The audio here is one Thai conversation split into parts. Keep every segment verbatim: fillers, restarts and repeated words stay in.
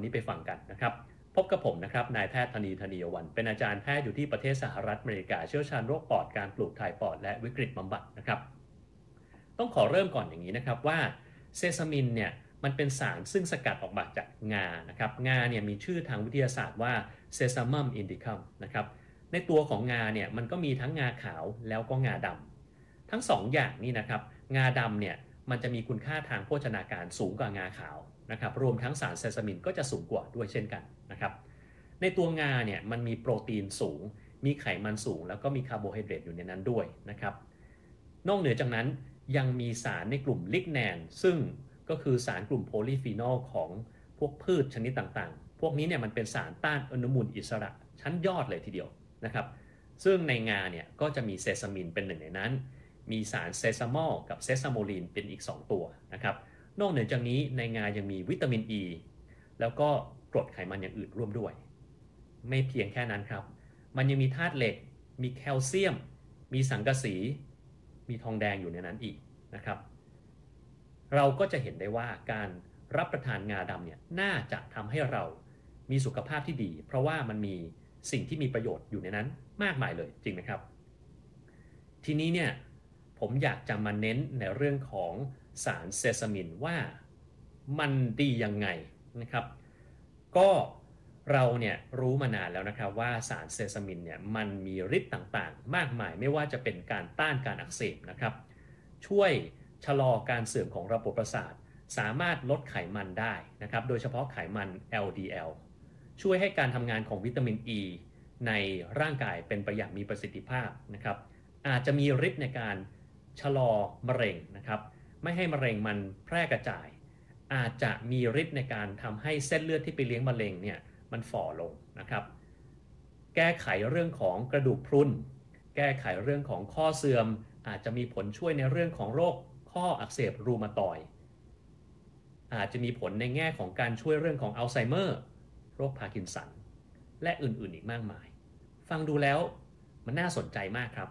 นี้ไปฟังกันนะครับพบกับผมนะครับนายแพทย์ธนีธนียวันเป็นอาจารย์แพทย์อยู่ที่ประเทศสหรัฐอเมริกาเชี่ยวชาญโรคปอดการปลูกถ่ายปอดและวิกฤตบำบัดนะครับต้องขอเริ่มก่อนอย่างนี้นะครับว่าเซซามินเนี่ยมันเป็นสารซึ่งสกัดออกมาจากงานะครับงาเนี่ยมีชื่อทางวิทยาศาสตร์ว่าเซซามัมอินดิคัมนะครับในตัวของงาเนี่ยมันก็มีทั้งงาขาวแล้วก็งาดำทั้งสองอย่างนี่นะครับงาดำเนี่ยมันจะมีคุณค่าทางโภชนาการสูงกว่างาขาวนะครับรวมทั้งสารเซซามินก็จะสูงกว่าด้วยเช่นกันนะครับในตัวงาเนี่ยมันมีโปรตีนสูงมีไขมันสูงแล้วก็มีคาร์โบไฮเดรตอยู่ในนั้นด้วยนะครับนอกเหนือจากนั้นยังมีสารในกลุ่มลิกแนนซึ่งก็คือสารกลุ่มโพลีฟีนอลของพวกพืชชนิดต่างๆพวกนี้เนี่ยมันเป็นสารต้านอนุมูลอิสระชั้นยอดเลยทีเดียวนะครับซึ่งในงาเนี่ยก็จะมีเซซามินเป็นหนึ่งในนั้นมีสารเซซามอลกับเซซาโมลีนเป็นอีกสองตัวนะครับนอกเหนือจากนี้ในงายังมีวิตามินอ e, ีแล้วก็กรดไขมันอย่างอื่นร่วมด้วยไม่เพียงแค่นั้นครับมันยังมีธาตุเหล็กมีแคลเซียมมีสังกะสีมีทองแดงอยู่ในนั้นอีกนะครับเราก็จะเห็นได้ว่าการรับประทานงาดำเนี่ยน่าจะทำให้เรามีสุขภาพที่ดีเพราะว่ามันมีสิ่งที่มีประโยชน์อยู่ในนั้นมากมายเลยจริงไหมครับทีนี้เนี่ยผมอยากจะมาเน้นในเรื่องของสารเซซามินว่ามันดียังไงนะครับก็เราเนี่ยรู้มานานแล้วนะครับว่าสารเซซามินเนี่ยมันมีฤทธิ์ต่างๆมากมายไม่ว่าจะเป็นการต้านการอักเสบนะครับช่วยชะลอการเสื่อมของระบบประสาทสามารถลดไขมันได้นะครับโดยเฉพาะไขมัน แอล ดี แอล ช่วยให้การทำงานของวิตามิน E ในร่างกายเป็นไปอย่างมีประสิทธิภาพนะครับอาจจะมีฤทธิ์ในการชะลอมะเร็งนะครับไม่ให้มะเร็งมันแพร่กระจายอาจจะมีฤทธิ์ในการทำให้เส้นเลือดที่ไปเลี้ยงมะเร็งเนี่ยมันฝ่อลงนะครับแก้ไขเรื่องของกระดูกพรุนแก้ไขเรื่องของข้อเสื่อมอาจจะมีผลช่วยในเรื่องของโรคข้ออักเสบรูมาตอยด์อาจจะมีผลในแง่ของการช่วยเรื่องของอัลไซเมอร์โรคพาร์กินสันและอื่นๆอีกมากมายฟังดูแล้วมันน่าสนใจมากครับ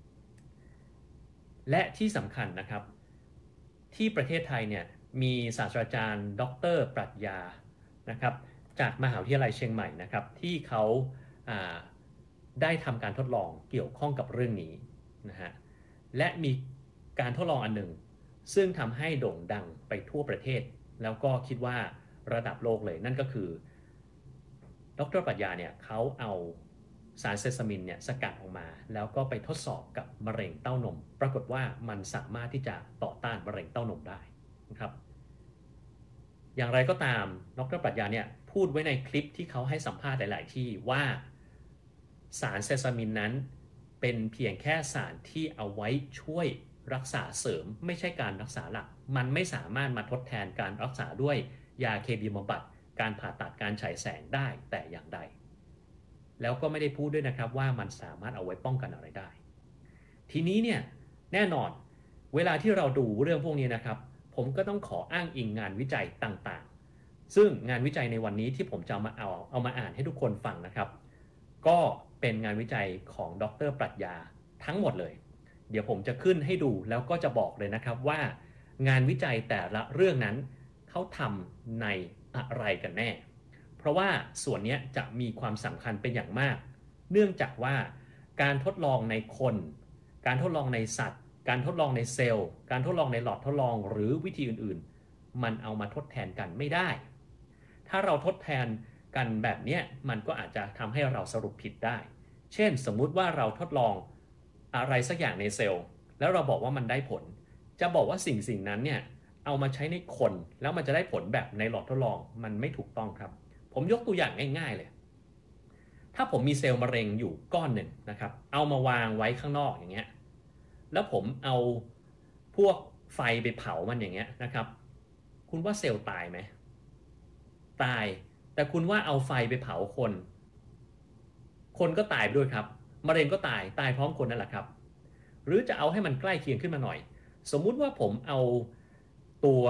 และที่สำคัญนะครับที่ประเทศไทยเนี่ยมีศาสตราจารย์ดรปรัชญานะครับจากมหาวิทยาลัยเชียงใหม่นะครับที่เขาได้ทำการทดลองเกี่ยวข้องกับเรื่องนี้นะฮะและมีการทดลองอันหนึ่งซึ่งทำให้โด่งดังไปทั่วประเทศแล้วก็คิดว่าระดับโลกเลยนั่นก็คือดรปรัชญาเนี่ยเขาเอาสารเซซามินเนี่ยสกัดออกมาแล้วก็ไปทดสอบกับมะเร็งเต้านมปรากฏว่ามันสามารถที่จะต่อต้านมะเร็งเต้านมได้นะครับอย่างไรก็ตามดรปรัชญาเนี่ยพูดไว้ในคลิปที่เขาให้สัมภาษณ์หลายๆที่ว่าสารเซซามินนั้นเป็นเพียงแค่สารที่เอาไว้ช่วยรักษาเสริมไม่ใช่การรักษาหลักมันไม่สามารถมาทดแทนการรักษาด้วยยาเคมีบำบัดการผ่าตัดการฉายแสงได้แต่อย่างใดแล้วก็ไม่ได้พูดด้วยนะครับว่ามันสามารถเอาไว้ป้องกันอะไรได้ทีนี้เนี่ยแน่นอนเวลาที่เราดูเรื่องพวกนี้นะครับผมก็ต้องขออ้างอิงงานวิจัยต่างๆซึ่งงานวิจัยในวันนี้ที่ผมจะมาเอาเอามาอ่านให้ทุกคนฟังนะครับก็เป็นงานวิจัยของดร.ปรัชญาทั้งหมดเลยเดี๋ยวผมจะขึ้นให้ดูแล้วก็จะบอกเลยนะครับว่างานวิจัยแต่ละเรื่องนั้นเขาทำในอะไรกันแน่เพราะว่าส่วนนี้จะมีความสำคัญเป็นอย่างมากเนื่องจากว่าการทดลองในคนการทดลองในสัตว์การทดลองในเซลล์การทดลองในหลอดทดลองหรือวิธีอื่นๆมันเอามาทดแทนกันไม่ได้ถ้าเราทดแทนกันแบบนี้มันก็อาจจะทำให้เราสรุปผิดได้เช่นสมมุติว่าเราทดลองอะไรสักอย่างในเซลล์แล้วเราบอกว่ามันได้ผลจะบอกว่าสิ่งสิ่งนั้นเนี่ยเอามาใช้ในคนแล้วมันจะได้ผลแบบในหลอดทดลองมันไม่ถูกต้องครับผมยกตัวอย่างง่ายๆเลยถ้าผมมีเซลล์มะเร็งอยู่ก้อนหนึ่งนะครับเอามาวางไว้ข้างนอกอย่างเงี้ยแล้วผมเอาพวกไฟไปเผามันอย่างเงี้ยนะครับคุณว่าเซลล์ตายไหมตายแต่คุณว่าเอาไฟไปเผาคนคนก็ตายไปด้วยครับมะเร็งก็ตายตายพร้อมคนนั่นแหละครับหรือจะเอาให้มันใกล้เคียงขึ้นมาหน่อยสมมุติว่าผมเอาตัว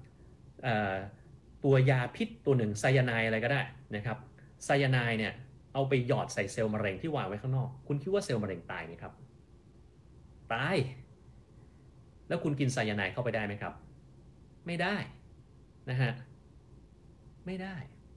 ตัวยาพิษตัวหนึ่งไซยาไนด์อะไรก็ได้นะครับไซยาไนด์เนี่ยเอาไปหยอดใส่เซลล์มะเร็งที่วางไว้ข้างนอกคุณคิดว่าเซลล์มะเร็งตายไหมครับตายแล้วคุณกินไซยาไนด์เข้าไปได้ไหมครับไม่ได้นะฮะไม่ได้